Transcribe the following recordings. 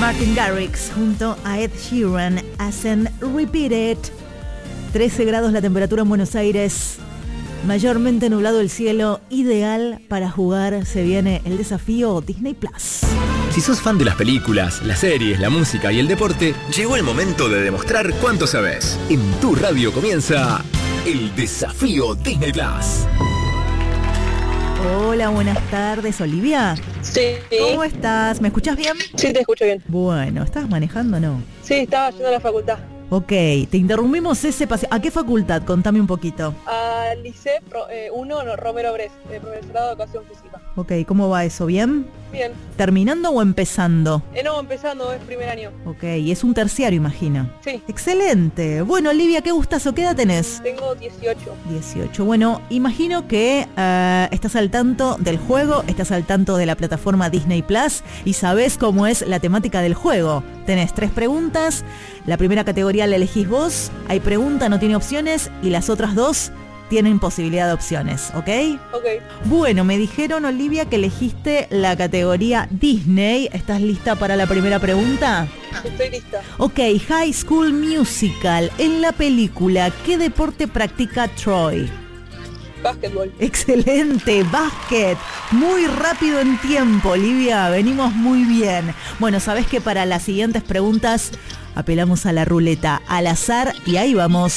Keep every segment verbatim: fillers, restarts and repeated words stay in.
Martin Garrix junto a Ed Sheeran hacen Repeat It. trece grados la temperatura en Buenos Aires. Mayormente nublado el cielo, ideal para jugar. Se viene el desafío Disney Plus. Si sos fan de las películas, las series, la música y el deporte, llegó el momento de demostrar cuánto sabes. En tu radio comienza el desafío Disney Plus. Hola, buenas tardes, Olivia. Sí. ¿Cómo estás? ¿Me escuchás bien? Sí, te escucho bien. Bueno, ¿estás manejando o no? Sí, estaba yendo a la facultad. Ok, te interrumpimos ese paseo. ¿A qué facultad? Contame un poquito. Al Liceo uno, no, Romero Brest, de profesorado de educación física. Ok, ¿cómo va eso? ¿Bien? Bien. ¿Terminando o empezando? Eh, no, empezando, es primer año. Ok, y es un terciario, imagino. Sí. Excelente. Bueno, Olivia, qué gustazo. ¿Qué edad tenés? Tengo dieciocho. dieciocho. Bueno, imagino que uh, estás al tanto del juego, estás al tanto de la plataforma Disney Plus y sabés cómo es la temática del juego. Tenés tres preguntas, la primera categoría la elegís vos, hay pregunta, no tiene opciones, y las otras dos tienen posibilidad de opciones, ¿ok? Ok. Bueno, me dijeron, Olivia, que elegiste la categoría Disney. ¿Estás lista para la primera pregunta? Estoy lista. Ok, High School Musical. En la película, ¿qué deporte practica Troy? Básquetbol. Excelente, básquet. Muy rápido en tiempo, Olivia. Venimos muy bien. Bueno, sabés que para las siguientes preguntas apelamos a la ruleta al azar y ahí vamos.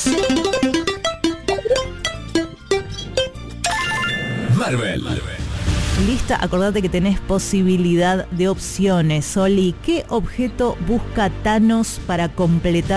Marvel. Lista, acordate que tenés posibilidad de opciones. Oli, ¿qué objeto busca Thanos para completar